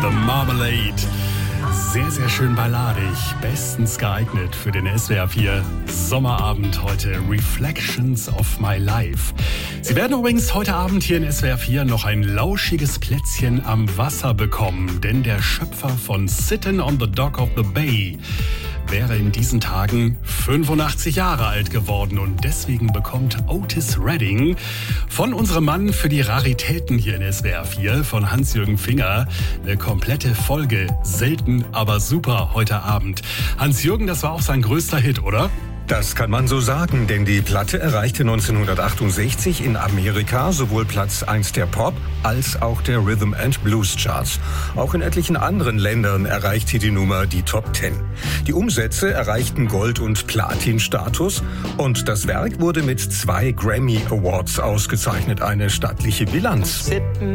The Marmalade. Sehr, sehr schön balladig. Bestens geeignet für den SWR 4 Sommerabend heute. Reflections of my life. Sie werden übrigens heute Abend hier in SWR 4 noch ein lauschiges Plätzchen am Wasser bekommen. Denn der Schöpfer von Sittin' on the Dock of the Bay wäre in diesen Tagen 85 Jahre alt geworden. Und deswegen bekommt Otis Redding von unserem Mann für die Raritäten hier in SWR 4, von Hans-Jürgen Finger, eine komplette Folge. Selten, aber super heute Abend. Hans-Jürgen, das war auch sein größter Hit, oder? Das kann man so sagen, denn die Platte erreichte 1968 in Amerika sowohl Platz 1 der Pop- als auch der Rhythm and Blues Charts. Auch in etlichen anderen Ländern erreichte die Nummer die Top 10. Die Umsätze erreichten Gold- und Platin-Status und das Werk wurde mit 2 Grammy Awards ausgezeichnet, eine stattliche Bilanz.